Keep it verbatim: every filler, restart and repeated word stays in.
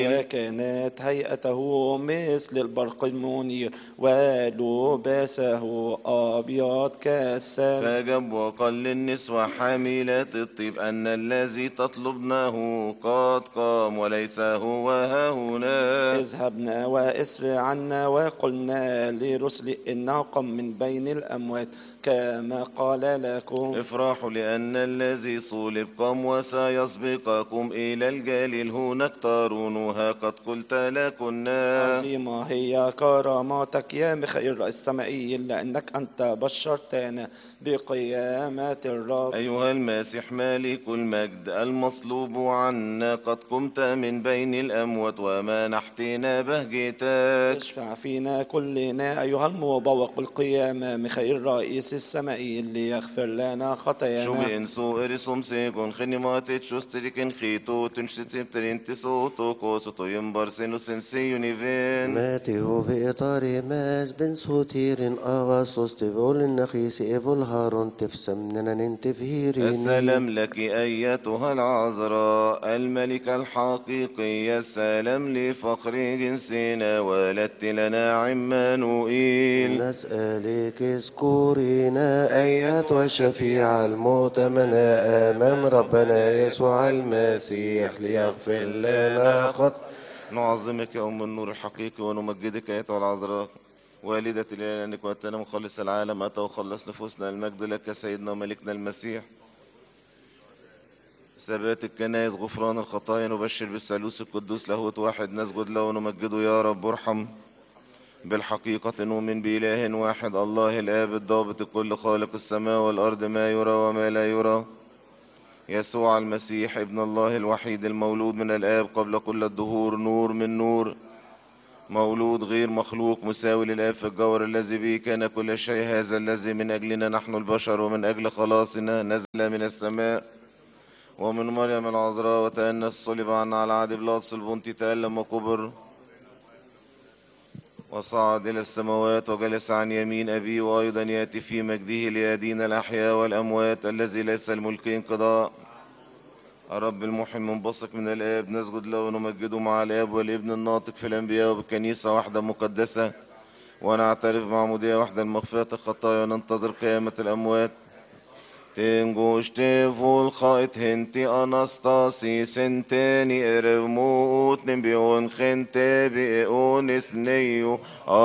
وكانت هيئته مثل البرق المنير ولباسه أبيض كالثلج. فأجاب وقال للنسوة حاملات الطيب أن الذي تطلبناه قد قام وليس هو هاهنا. اذهبنا واسرعنا وقلنا لرسل إنه قام من بين الأموات كما قال لكم. افرحوا لأن الذي صلب قام وسيسبقكم إلى الجليل هناك ترونها قد قلت لكنا. عظيمة هي كراماتك يا ميخائيل السمائي لأنك أنت بشرتنا بقيامة الرب. أيها المسيح مالك المجد المصلوب عنا قد قمت من بين الأموات ومنحتنا بهجتك. اشفع فينا كلنا أيها المبوق بالقيامة ميخائيل رئيس السمائي ليغفر لنا خطايانا. شوبي إنسو إرسوم سيكون خنمات تشوستريكن خيتو تنشتم ترينتسو توكو ستو يمبرسنو سنسيو نيفين. ماتيو في إطار ماس بن سوتير أغاسوس تفول النخيس إيفول هارون تفسمنا ننتفهيرين. السلام لك أيتها العذراء الملكة الحقيقية. السلام لفخر جنسنا ولدت لنا عمانوئيل. نسألك اذكرينا أيتها الشفيعة المؤتمنة أمام ربنا يسوع المسيح ليغفر لنا خطأ. نعظمك يا أم النور الحقيقي ونمجدك أيتها العذراء والدة الإله لأنك وأنتنا مخلص العالم أتى وخلص نفوسنا. المجد لك سيدنا وملكنا المسيح. ثبات الكنائس غفران الخطايا نبشر بالثالوث القدوس لاهوت واحد نسجد له ونمجده يا رب ارحم. بالحقيقة نؤمن بإله واحد الله الآب الضابط الكل خالق السماء والأرض ما يرى وما لا يرى. يسوع المسيح ابن الله الوحيد المولود من الآب قبل كل الدهور نور من نور مولود غير مخلوق مساوي للآب في الجوهر الذي به كان كل شيء. هذا الذي من أجلنا نحن البشر ومن أجل خلاصنا نزل من السماء ومن مريم العذراء وتأنس صلب عنا على عهد بيلاطس البنطي تألم وكبر وصعد إلى السماوات وجلس عن يمين أبيه وأيضا يأتي في مجده ليدين الأحياء والأموات الذي ليس الملك انقضاء. الرب المحي المنبثق من الآب نسجد له ونمجده مع الآب والابن الناطق في الأنبياء وبالكنيسة واحدة مقدسة ونعترف معمودية واحدة لمغفرة الخطايا وننتظر قيامة الأموات. تنجوش تفول خايت هنتي أناستاسي سنتاني إرموت نبيون خنتي بيئون سنيو